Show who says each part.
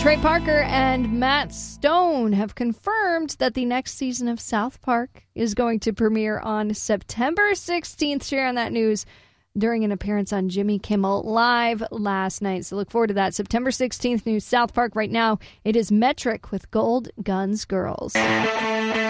Speaker 1: Trey Parker and Matt Stone have confirmed that the next season of South Park is going to premiere on September 16th. Sharing that news during an appearance on Jimmy Kimmel Live last night. So look forward to that. September 16th, new South Park. Right now, it is Metric with Gold Guns Girls.